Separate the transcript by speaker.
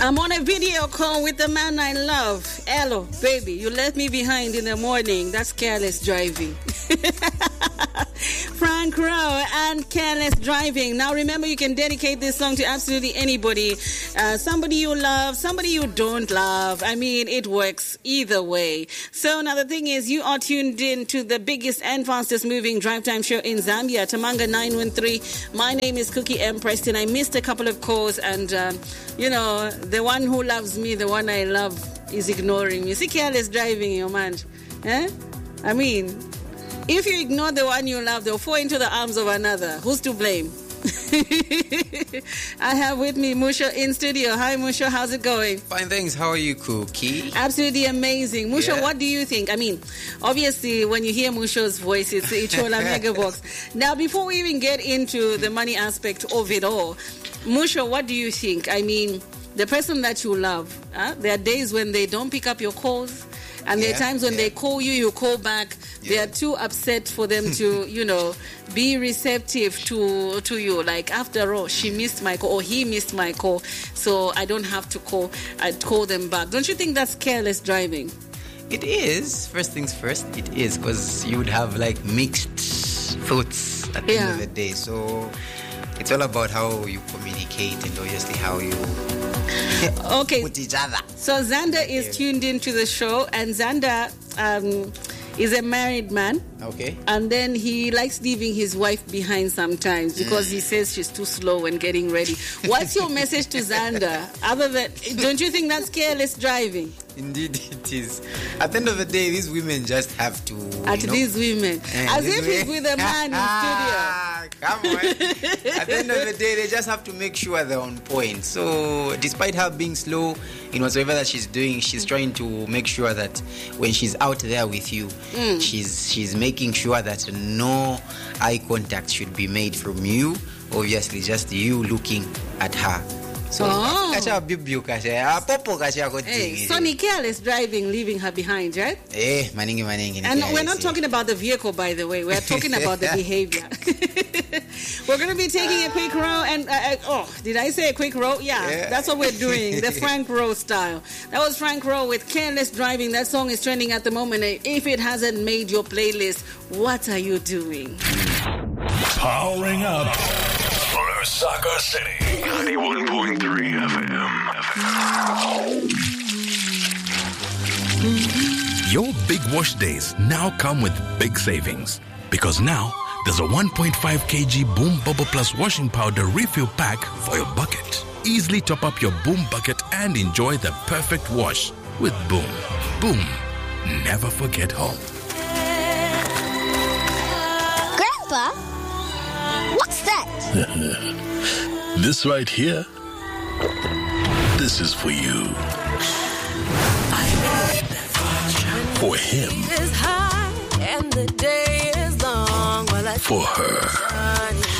Speaker 1: I'm on a video call with the man I love. Hello, baby, you left me behind in the morning. That's careless driving. Frank Rowe and Careless Driving. Now remember, you can dedicate this song to absolutely anybody. Somebody you love, somebody you don't love. I mean, it works either way. So now the thing is, you are tuned in to the biggest and fastest moving drive time show in Zambia, Tamanga 913. My name is Cookie M. Preston. I missed a couple of calls and, the one who loves me, the one I love is ignoring me. See, Careless Driving, your man. Eh? I mean, if you ignore the one you love, they'll fall into the arms of another. Who's to blame? I have with me Musho in studio. Hi, Musho. How's it going?
Speaker 2: Fine, thanks. How are you, Cookie?
Speaker 1: Absolutely amazing. Musho, What do you think? I mean, obviously, when you hear Musho's voice, it's Ichola Megabox. Now, before we even get into the money aspect of it all, Musho, what do you think? I mean, the person that you love, there are days when they don't pick up your calls. And there are times when they call you, you call back. They are too upset for them to, be receptive to you. Like, after all, she missed my call or he missed my call, so I don't have to call. I'd call them back. Don't you think that's careless driving?
Speaker 2: It is. First things first, it is. Because you would have, mixed thoughts at the end of the day. So it's all about how you communicate and obviously how you...
Speaker 1: Okay.
Speaker 2: With each other.
Speaker 1: So Xander is tuned into the show, and Xander is a married man.
Speaker 2: Okay.
Speaker 1: And then he likes leaving his wife behind sometimes because he says she's too slow when getting ready. What's your message to Xander? Other than, don't you think that's careless driving?
Speaker 2: Indeed, it is. At the end of the day, these women just have to.
Speaker 1: These women. As if he's with a man in studio.
Speaker 2: Come on. At the end of the day, they just have to make sure they're on point. So, despite her being slow in whatever that she's doing, she's trying to make sure that when she's out there with you, she's making sure that no eye contact should be made from you. Obviously, just you looking at her. So,
Speaker 1: Sonny careless driving, leaving her behind, right?
Speaker 2: Maningi.
Speaker 1: And we're not talking about the vehicle, by the way. We're talking about the behavior. We're going to be taking a quick row. And, did I say a quick row? Yeah, that's what we're doing, the Frank Rowe style. That was Frank Rowe with Careless Driving. That song is trending at the moment. If it hasn't made your playlist, what are you doing?
Speaker 3: Powering up Lusaka City, 91.3 FM. Your big wash days now come with big savings. Because now, there's a 1.5 kg Boom Bubble Plus washing powder refill pack for your bucket. Easily top up your Boom bucket and enjoy the perfect wash with Boom. Boom. Never forget home.
Speaker 4: Grandpa? What's that?
Speaker 3: This right here, this is for you. For him.
Speaker 5: And the day is long,
Speaker 3: For her.